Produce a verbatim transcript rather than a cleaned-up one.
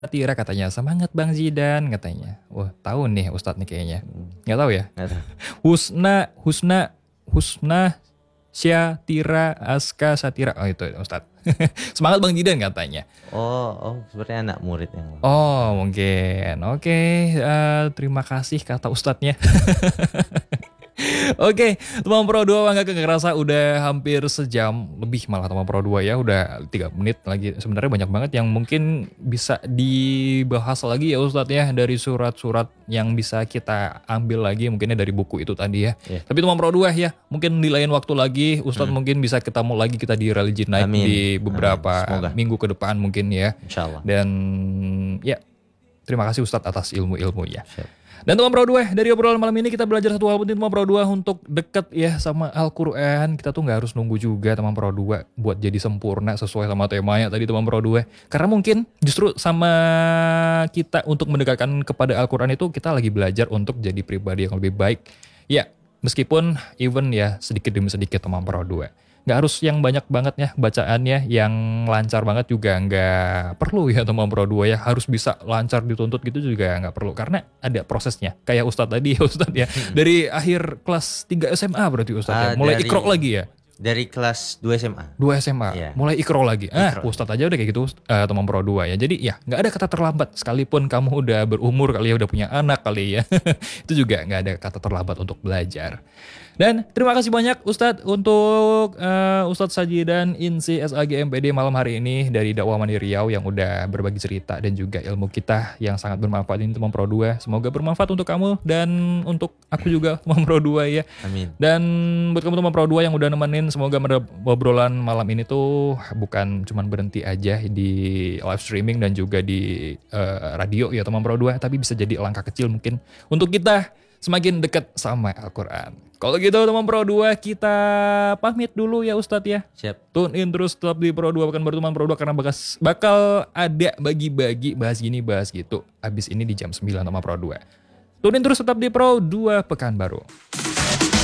Tira katanya, "Semangat Bang Zidan," katanya. Wah, tahu nih Ustadz nih kayaknya. Hmm. Nggak tahu ya? Nggak tahu. Husna, Husna, Husna, Syatira, Aska, Satira. Oh itu Ustadz. Semangat Bang Zidan katanya. Oh, oh sebenarnya anak murid yang. Oh mungkin. Oke, eh, terima kasih kata Ustadznya. Oke, teman Pro dua Bangga Gak Kerasa udah hampir sejam lebih malah teman Pro dua ya, udah tiga menit lagi. Sebenarnya banyak banget yang mungkin bisa dibahas lagi ya Ustadz ya, dari surat-surat yang bisa kita ambil lagi mungkinnya dari buku itu tadi ya. Yeah. Tapi teman Pro dua ya, mungkin di lain waktu lagi Ustadz Hmm. mungkin bisa ketemu lagi kita di Religion Night Amin. di beberapa Amin. Semoga. minggu ke depan mungkin ya. Insyaallah. Dan ya, terima kasih Ustadz atas ilmu-ilmunya. Siap. Dan teman Pro dua, dari obrolan malam ini kita belajar satu hal penting teman Pro dua untuk deket ya sama Al-Quran. Kita tuh gak harus nunggu juga teman Pro dua buat jadi sempurna sesuai sama temanya tadi teman Pro dua. Karena mungkin justru sama kita untuk mendekatkan kepada Al-Quran itu kita lagi belajar untuk jadi pribadi yang lebih baik. Ya, meskipun even ya sedikit demi sedikit teman Pro dua. Gak harus yang banyak banget ya bacaannya, yang lancar banget juga nggak perlu ya teman Pro dua ya. Harus bisa lancar dituntut gitu juga nggak perlu, karena ada prosesnya. Kayak Ustadz tadi ya Ustadz ya, dari akhir kelas tiga S M A berarti Ustadz ya, Ah, mulai dari- ikro lagi ya. Dari kelas dua S M A. dua S M A, Iya. mulai ikro lagi. Ah, Ikro. Ustadz aja udah kayak gitu eh, teman Pro dua ya. Jadi ya nggak ada kata terlambat, sekalipun kamu udah berumur kali ya, udah punya anak kali ya. Itu juga nggak ada kata terlambat untuk belajar. Dan terima kasih banyak Ustadz untuk uh, Ustadz Sajidan Insi S A G M P D malam hari ini dari Dakwah Mani Riau yang udah berbagi cerita dan juga ilmu kita yang sangat bermanfaat ini teman Pro dua. Semoga bermanfaat untuk kamu dan untuk aku juga teman Pro dua ya. Amin. Dan buat kamu teman Pro dua yang udah nemenin, semoga obrolan malam ini tuh bukan cuman berhenti aja di live streaming dan juga di uh, radio ya teman Pro dua, tapi bisa jadi langkah kecil mungkin untuk kita semakin dekat sama Al-Quran. Kalau gitu teman Pro dua, kita pamit dulu ya Ustadz ya. Siap. Tune in terus tetap di Pro dua, bukan baru teman Pro dua, karena bakas, bakal ada bagi-bagi bahas gini bahas gitu abis ini di jam sembilan sama Pro dua. Tune in terus tetap di Pro dua Pekanbaru.